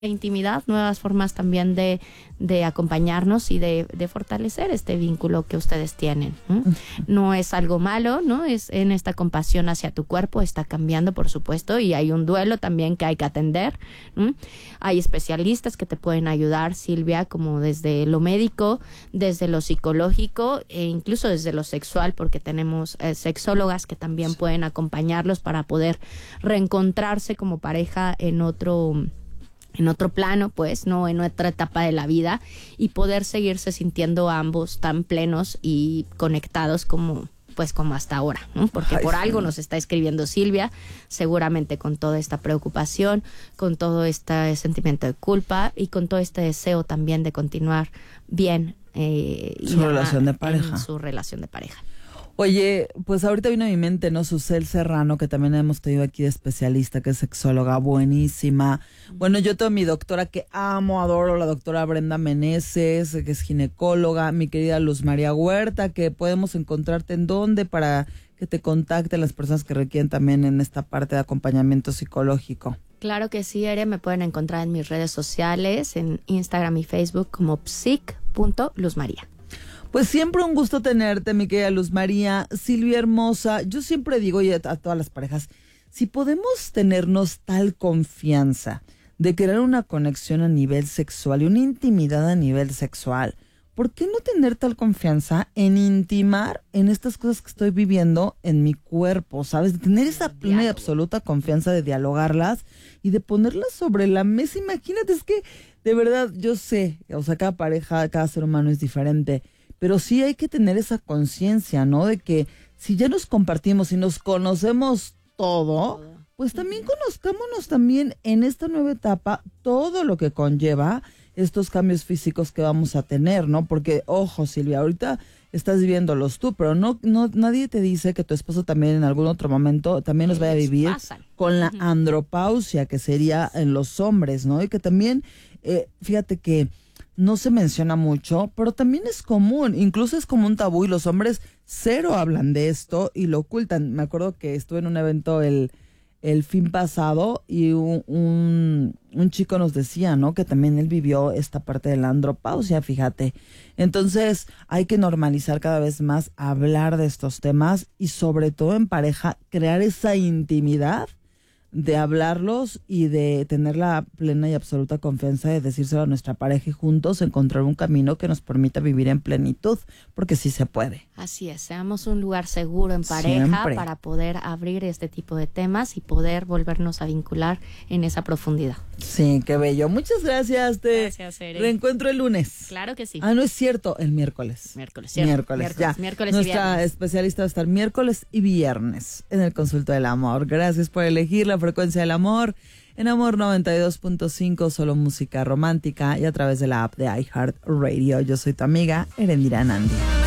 intimidad, nuevas formas también de acompañarnos y de fortalecer este vínculo que ustedes tienen. No es algo malo, ¿no? Es en esta compasión hacia tu cuerpo, está cambiando, por supuesto, y hay un duelo también que hay que atender. Hay especialistas que te pueden ayudar, Silvia, como desde lo médico, desde lo psicológico e incluso desde lo sexual, porque tenemos sexólogas que también pueden acompañarlos para poder reencontrarse como pareja en otro plano, pues, no en otra etapa de la vida, y poder seguirse sintiendo ambos tan plenos y conectados como hasta ahora, ¿no? Porque por algo nos está escribiendo Silvia, seguramente con toda esta preocupación, con todo este sentimiento de culpa y con todo este deseo también de continuar bien su relación de pareja. Su relación de pareja. Oye, pues ahorita vino a mi mente, ¿no? Susel Serrano, que también hemos tenido aquí de especialista, que es sexóloga, buenísima. Bueno, yo tengo mi doctora que amo, adoro, la doctora Brenda Meneses, que es ginecóloga, mi querida Luz María Huerta, que podemos encontrarte en dónde para que te contacten las personas que requieren también en esta parte de acompañamiento psicológico. Claro que sí, Ere, me pueden encontrar en mis redes sociales, en Instagram y Facebook como psic.luzmaría. Pues siempre un gusto tenerte, mi querida Luz María. Silvia hermosa, yo siempre digo, y a todas las parejas, si podemos tenernos tal confianza de crear una conexión a nivel sexual y una intimidad a nivel sexual, ¿por qué no tener tal confianza en intimar en estas cosas que estoy viviendo en mi cuerpo? ¿Sabes? De tener esa plena y absoluta confianza de dialogarlas y de ponerlas sobre la mesa. Imagínate, es que de verdad yo sé, o sea, cada pareja, cada ser humano es diferente, pero sí hay que tener esa conciencia, ¿no? De que si ya nos compartimos y nos conocemos todo, pues también conozcámonos también en esta nueva etapa todo lo que conlleva estos cambios físicos que vamos a tener, ¿no? Porque, ojo, Silvia, ahorita estás viviéndolos tú, pero no nadie te dice que tu esposo también en algún otro momento también los vaya a vivir con la andropausia, que sería en los hombres, ¿no? Y que también, fíjate que no se menciona mucho, pero también es común, incluso es como un tabú y los hombres cero hablan de esto y lo ocultan. Me acuerdo que estuve en un evento el fin pasado y un chico nos decía, ¿no? Que también él vivió esta parte de la andropausia, fíjate. Entonces hay que normalizar cada vez más hablar de estos temas y sobre todo en pareja crear esa intimidad de hablarlos y de tener la plena y absoluta confianza de decírselo a nuestra pareja y juntos encontrar un camino que nos permita vivir en plenitud, porque sí se puede. Así es, seamos un lugar seguro en pareja siempre, para poder abrir este tipo de temas y poder volvernos a vincular en esa profundidad. Sí, qué bello. Muchas gracias. Gracias, Ere. Reencuentro el lunes. Claro que sí. Ah, no es cierto, el miércoles. Miércoles, ya. Miércoles Nuestra especialista va a estar miércoles y viernes en el Consulto del Amor. Gracias por elegir la frecuencia del amor en Amor 92.5, solo música romántica y a través de la app de iHeartRadio. Yo soy tu amiga Erendira Nandi.